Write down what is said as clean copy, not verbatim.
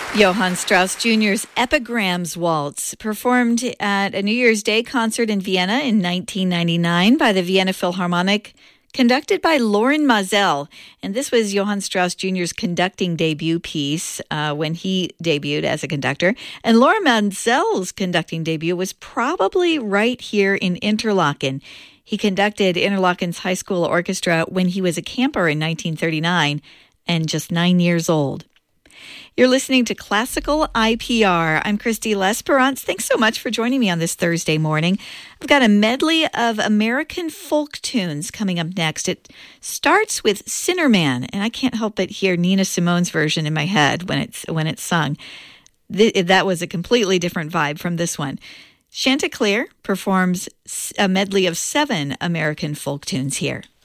Johann Strauss Jr.'s Epigrams Waltz, performed at a New Year's Day concert in Vienna in 1999 by the Vienna Philharmonic, conducted by Lorin Maazel. And this was Johann Strauss Jr.'s conducting debut piece when he debuted as a conductor. And Lorin Maazel's conducting debut was probably right here in Interlaken. He conducted Interlaken's high school orchestra when he was a camper in 1939 and just 9 years old. You're listening to Classical IPR. I'm Christy Lesperance. Thanks so much for joining me on this Thursday morning. I've got a medley of American folk tunes coming up next. It starts with Sinnerman, and I can't help but hear Nina Simone's version in my head when it's sung. That was a completely different vibe from this one. Chanticleer performs a medley of 7 American folk tunes here.